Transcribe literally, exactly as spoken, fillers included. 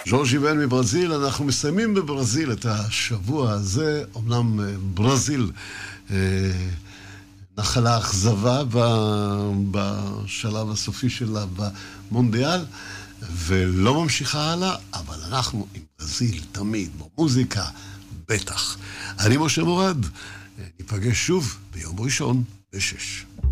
ז'ורג'י בן מברזיל. אנחנו מסיימים בברזיל את השבוע הזה. אמנם ברזיל נחלה אכזבה בשלב הסופי שלה במונדיאל, ולא ממשיכה הלאה, אבל אנחנו עם ברזיל תמיד, במוזיקה, בטח. אני משה מורד, ניפגש שוב ביום ראשון בשש.